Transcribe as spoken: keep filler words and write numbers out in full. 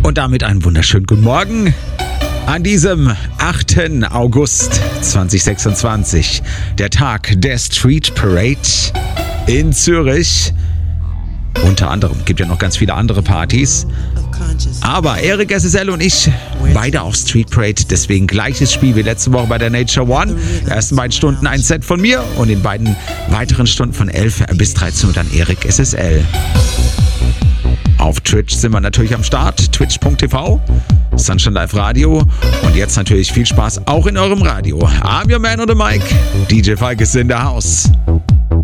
Und damit einen wunderschönen guten Morgen an diesem achten August zweitausendsechsundzwanzig. Der Tag der Street Parade in Zürich. Unter anderem gibt ja noch ganz viele andere Partys. Aber Erik S S L und ich, beide auf Street Parade. Deswegen gleiches Spiel wie letzte Woche bei der Nature One. Die ersten beiden Stunden ein Set von mir und in beiden weiteren Stunden von elf bis dreizehn Uhr dann Erik S S L. Auf Twitch sind wir natürlich am Start. Twitch punkt t v, Sunshine Live Radio. Und jetzt natürlich viel Spaß auch in eurem Radio. I'm your man on the mic. D J Falk ist in der House.